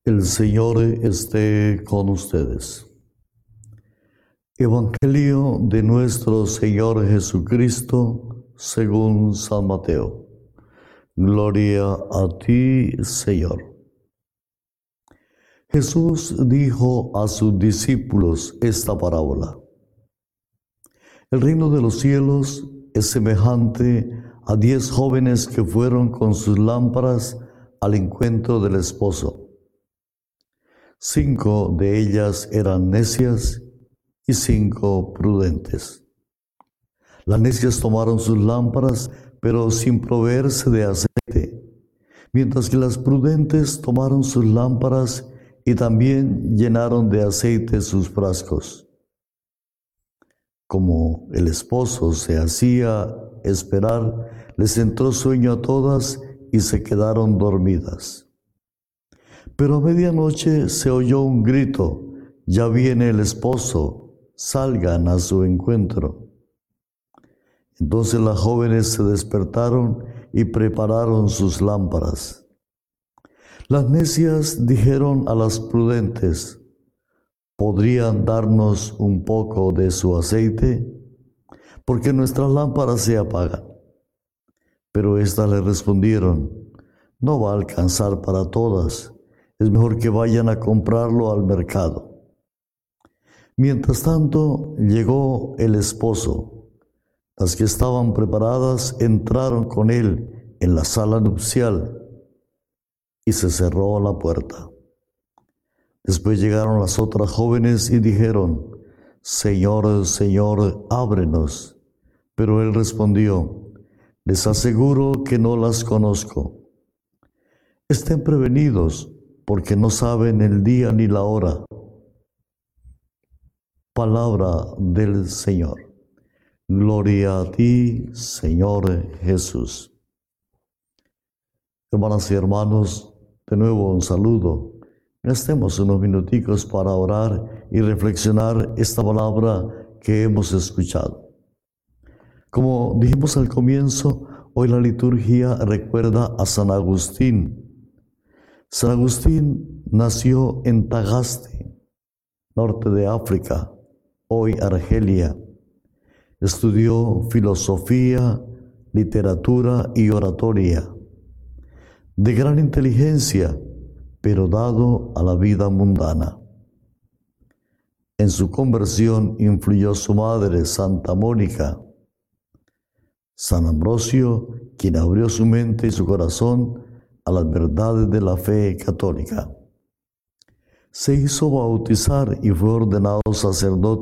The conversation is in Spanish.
El Señor esté con ustedes. Evangelio de nuestro Señor Jesucristo según San Mateo. Gloria a ti, Señor. Jesús dijo a sus discípulos esta parábola. El reino de los cielos es semejante a 10 jóvenes que fueron con sus lámparas al encuentro del esposo. 5 de ellas eran necias y 5 prudentes. Las necias tomaron sus lámparas, pero sin proveerse de aceite, mientras que las prudentes tomaron sus lámparas y también llenaron de aceite sus frascos. Como el esposo se hacía esperar, les entró sueño a todas y se quedaron dormidas. Pero a medianoche se oyó un grito: «Ya viene el esposo, salgan a su encuentro». Entonces las jóvenes se despertaron y prepararon sus lámparas. Las necias dijeron a las prudentes: «¿Podrían darnos un poco de su aceite? Porque nuestras lámparas se apagan». Pero éstas le respondieron: «No va a alcanzar para todas. Es mejor que vayan a comprarlo al mercado». Mientras tanto, llegó el esposo. Las que estaban preparadas entraron con él en la sala nupcial y se cerró la puerta. Después llegaron las otras jóvenes y dijeron: «Señor, Señor, ábrenos». Pero él respondió: «Les aseguro que no las conozco. Estén prevenidos, porque no saben el día ni la hora». Palabra del Señor. Gloria a ti, Señor Jesús. Hermanas y hermanos, de nuevo un saludo. Gastemos unos minuticos para orar y reflexionar esta palabra que hemos escuchado. Como dijimos al comienzo, hoy la liturgia recuerda a San Agustín. San Agustín nació en Tagaste, norte de África, hoy Argelia. Estudió filosofía, literatura y oratoria. De gran inteligencia, pero dado a la vida mundana. En su conversión influyó su madre, Santa Mónica. San Ambrosio, quien abrió su mente y su corazón a las verdades de la fe católica. Se hizo bautizar y fue ordenado sacerdote